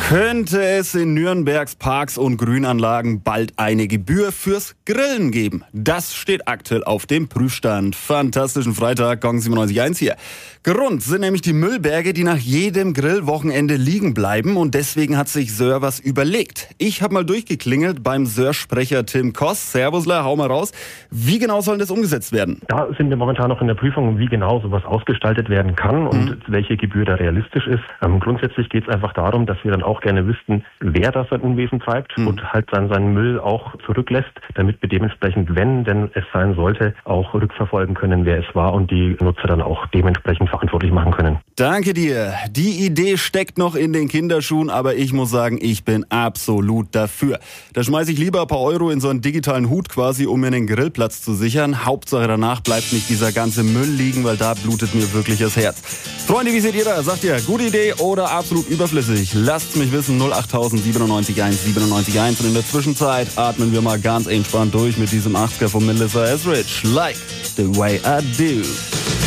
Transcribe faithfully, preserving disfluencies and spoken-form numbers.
Könnte es in Nürnbergs Parks und Grünanlagen bald eine Gebühr fürs Grillen geben? Das steht aktuell auf dem Prüfstand. Fantastischen Freitag, Gong siebenundneunzig Komma eins hier. Grund sind nämlich die Müllberge, die nach jedem Grillwochenende liegen bleiben, und deswegen hat sich Söhr was überlegt. Ich habe mal durchgeklingelt beim Söhr-Sprecher Tim Koss. Servusler, hau mal raus. Wie genau soll das umgesetzt werden? Da sind wir momentan noch in der Prüfung, wie genau sowas ausgestaltet werden kann und mhm. welche Gebühr da realistisch ist. Ähm, grundsätzlich geht es einfach darum, dass wir dann auch gerne wüssten, wer das sein Unwesen treibt mhm. und halt dann seinen Müll auch zurücklässt, damit wir dementsprechend, wenn denn es sein sollte, auch rückverfolgen können, wer es war, und die Nutzer dann auch dementsprechend verantwortlich machen können. Danke dir. Die Idee steckt noch in den Kinderschuhen, aber ich muss sagen, ich bin absolut dafür. Da schmeiße ich lieber ein paar Euro in so einen digitalen Hut quasi, um mir einen Grillplatz zu sichern. Hauptsache danach bleibt nicht dieser ganze Müll liegen, weil da blutet mir wirklich das Herz. Freunde, wie seht ihr da? Sagt ihr, gute Idee oder absolut überflüssig? Lasst's mich wissen, null acht null null siebenundneunzig eins siebenundneunzig eins. Und in der Zwischenzeit atmen wir mal ganz entspannt durch mit diesem achtziger von Melissa Etheridge. Like the way I do.